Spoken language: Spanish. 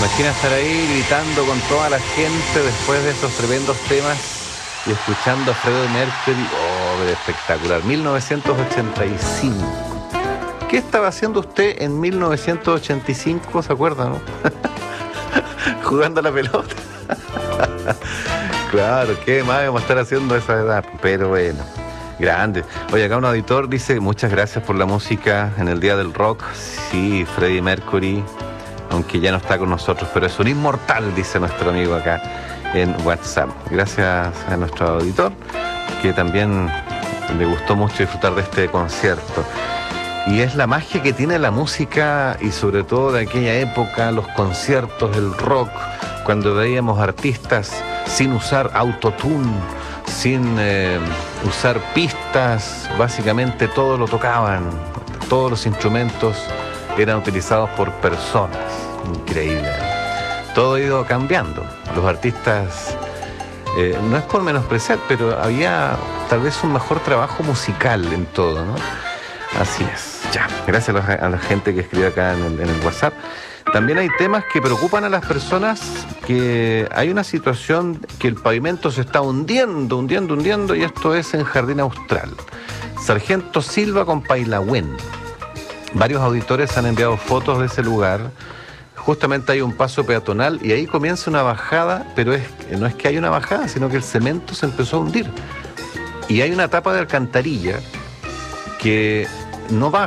Imagina estar ahí gritando con toda la gente después de esos tremendos temas y escuchando a Freddie Mercury. Oh, espectacular. 1985. ¿Qué estaba haciendo usted en 1985? ¿Se acuerda, no? Jugando a la pelota. Claro, ¿qué más vamos a estar haciendo a esa edad? Pero bueno, grande. Oye, acá un auditor dice, muchas gracias por la música en el Día del Rock. Sí, Freddie Mercury, aunque ya no está con nosotros, pero es un inmortal, dice nuestro amigo acá en WhatsApp. Gracias a nuestro auditor, que también le gustó mucho disfrutar de este concierto. Y es la magia que tiene la música y sobre todo de aquella época, los conciertos, el rock, cuando veíamos artistas sin usar autotune, sin usar pistas, básicamente todo lo tocaban, todos los instrumentos eran utilizados por personas. Increíble. Todo ha ido cambiando. Los artistas, no es por menospreciar, pero había tal vez un mejor trabajo musical en todo, ¿no? Así es. Ya, gracias a la gente que escribe acá en el WhatsApp. También hay temas que preocupan a las personas, que hay una situación que el pavimento se está hundiendo, y esto es en Jardín Austral. Sargento Silva con Pailahuen. Varios auditores han enviado fotos de ese lugar. Justamente hay un paso peatonal y ahí comienza una bajada, pero no es que haya una bajada, sino que el cemento se empezó a hundir. Y hay una tapa de alcantarilla que no baja,